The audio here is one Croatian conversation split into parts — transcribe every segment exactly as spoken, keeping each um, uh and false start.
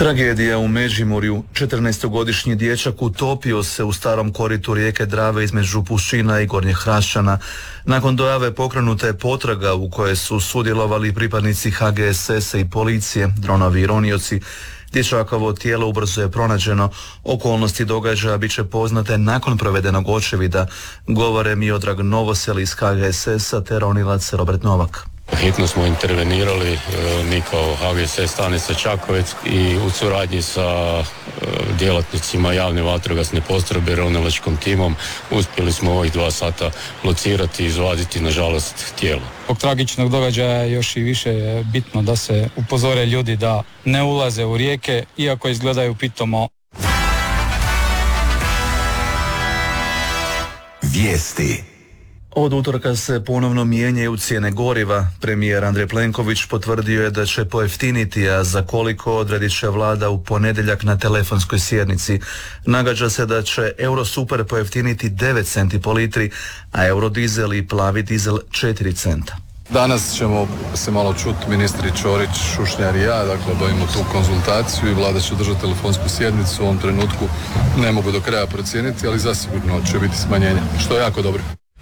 Tragedija u Međimurju. četrnaestogodišnji dječak utopio se u starom koritu rijeke Drave između Puščina i Gornjeg Hrašćana. Nakon dojave pokrenuta je potraga u kojoj su sudjelovali pripadnici ha ge es es a i policije, dronovi i ronioci. Dječakovo tijelo ubrzo je pronađeno. Okolnosti događaja bit će poznate nakon provedenog očevida, govore Miodrag Novosel iz ha ge es es a te ronilac Robert Novak. Hitno smo intervenirali, mi kao ha ge es es stanica Čakovec i u suradnji sa djelatnicima javne vatrogasne postrojbe, ronilačkom timom, uspjeli smo ovih dva sata locirati i izvaditi, nažalost, tijelo. Zbog tragičnog događaja još i više je bitno da se upozore ljudi da ne ulaze u rijeke, iako izgledaju pitomo. Vijesti. Od utorka se ponovno mijenjaju cijene goriva. Premijer Andrej Plenković potvrdio je da će pojeftiniti, a za koliko odredit će vlada u ponedjeljak na telefonskoj sjednici. Nagađa se da će Eurosuper pojeftiniti devet centi po litri, a Eurodizel i plavi dizel četiri centa. Danas ćemo se malo čuti, ministri Ćorić, Šušnjar i ja, dakle obavimo tu konzultaciju i vlada će držati telefonsku sjednicu. U ovom trenutku ne mogu do kraja procijeniti, ali zasigurno će biti smanjenje, što je jako dobro.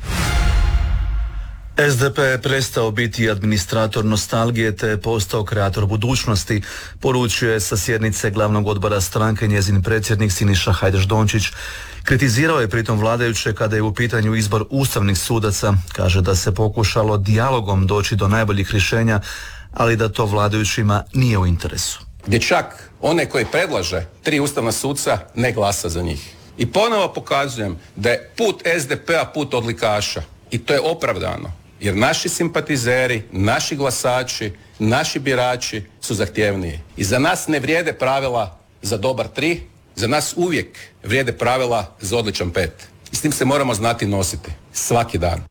es de pe je prestao biti administrator nostalgije te je postao kreator budućnosti, poručio je sa sjednice glavnog odbora stranke njezin predsjednik Siniša Hajdaš Dončić. Kritizirao je pritom vladajuće kada je u pitanju izbor ustavnih sudaca. Kaže da se pokušalo dijalogom doći do najboljih rješenja, ali da to vladajućima nije u interesu. Gdje čak onaj koji predlaže tri ustavna suca ne glasa za njih. I ponovo pokazujem da je put es de pe-a put odlikaša. I to je opravdano. Jer naši simpatizeri, naši glasači, naši birači su zahtjevniji. I za nas ne vrijede pravila za dobar tri, za nas uvijek vrijede pravila za odličan pet. I s tim se moramo znati nositi. Svaki dan.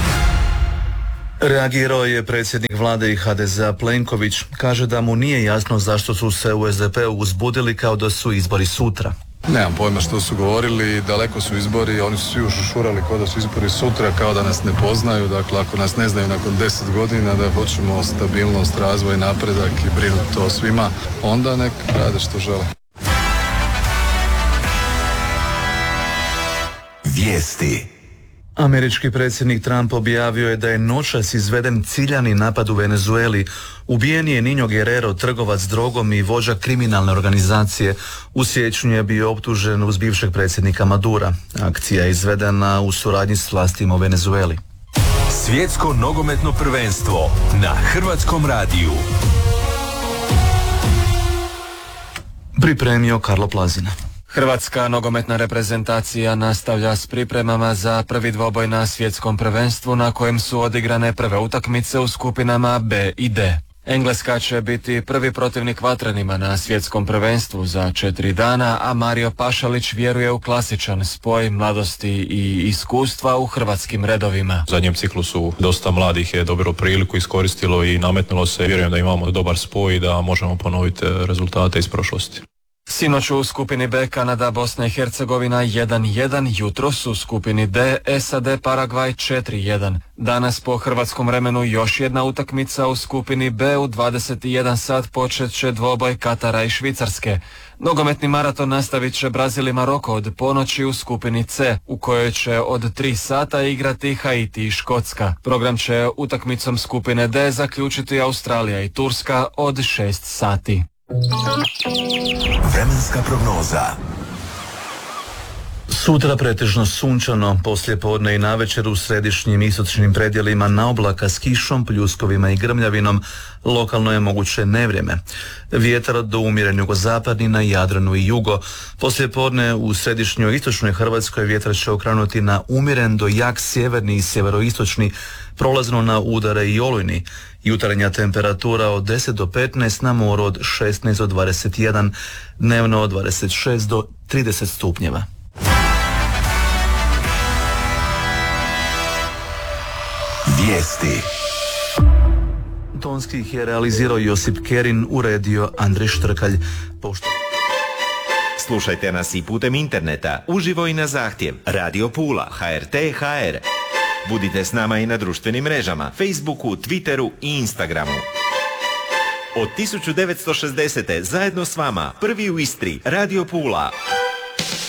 Reagirao je predsjednik vlade i ha de ze a Plenković. Kaže da mu nije jasno zašto su se u es de pe-u uzbudili kao da su izbori sutra. Nemam pojma što su govorili, daleko su izbori, oni su svi ušušurali kao da su izbori sutra, kao da nas ne poznaju. Dakle, ako nas ne znaju nakon deset godina da hoćemo stabilnost, razvoj, napredak i brinuti o svima, onda nek rade što žele. Vijesti. Američki predsjednik Trump objavio je da je noćas izveden ciljani napad u Venezueli. Ubijen je Niño Guerrero, trgovac drogom i vođa kriminalne organizacije. U siječnju je bio optužen uz bivšeg predsjednika Madura. Akcija je izvedena u suradnji s vlastima u Venezueli. Svjetsko nogometno prvenstvo na Hrvatskom radiju. Pripremio Karlo Plazina. Hrvatska nogometna reprezentacija nastavlja s pripremama za prvi dvoboj na svjetskom prvenstvu na kojem su odigrane prve utakmice u skupinama B i D. Engleska će biti prvi protivnik Vatrenima na svjetskom prvenstvu za četiri dana, a Mario Pašalić vjeruje u klasičan spoj mladosti i iskustva u hrvatskim redovima. U zadnjem ciklusu dosta mladih je dobilo priliku, iskoristilo i nametnulo se. Vjerujem da imamo dobar spoj i da možemo ponoviti rezultate iz prošlosti. Sinoć u skupini B Kanada, Bosna i Hercegovina jedan jedan, jutros u skupini D es a de Paragvaj četiri jedan. Danas po hrvatskom vremenu još jedna utakmica u skupini B, u dvadeset jedan sat počet će dvoboj Katara i Švicarske. Nogometni maraton nastavit će Brazil i Maroko od ponoći u skupini C, u kojoj će od tri sata igrati Haiti i Škotska. Program će utakmicom skupine D zaključiti Australija i Turska od šest sati. Vremenska prognoza. Sutra pretežno sunčano, poslijepodne i navečer u središnjim i istočnim predjelima na oblaka s kišom, pljuskovima i grmljavinom. Lokalno je moguće nevrijeme. Vjetar do umjeren jugozapadni na Jadranu i jugo. Poslijepodne u središnjoj istočnoj Hrvatskoj vjetar će okrenuti na umjeren do jak sjeverni i sjeveroistočni, prolazno na udare i olujni. Jutarnja temperatura od deset do petnaest, na moru od šesnaest do dvadeset jedan, dnevno od dvadeset šest do trideset stupnjeva. Vijesti. Tonski ih je realizirao Josip Kerin, uredio Andrej Štrkalj. Pošto... Slušajte nas i putem interneta, uživo i na zahtjev. Radio Pula, ha er te ha er. Budite s nama i na društvenim mrežama, Facebooku, Twitteru i Instagramu. Od tisuću devetsto šezdesete zajedno s vama, prvi u Istri, Radio Pula.